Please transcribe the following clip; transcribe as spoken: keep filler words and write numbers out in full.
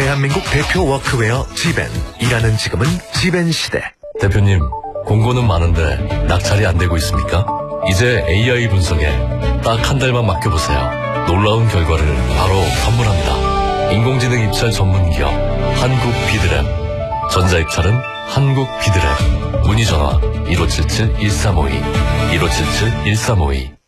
대한민국 대표 워크웨어 지벤. 일하는 지금은 지벤 시대. 대표님, 공고는 많은데 낙찰이 안 되고 있습니까? 이제 에이아이 분석에 딱 한 달만 맡겨보세요. 놀라운 결과를 바로 선물합니다. 인공지능 입찰 전문기업 한국 비드랩. 전자입찰은 한국 비드랩. 문의전화 일오칠칠 일삼오이 일오칠칠 일삼오이.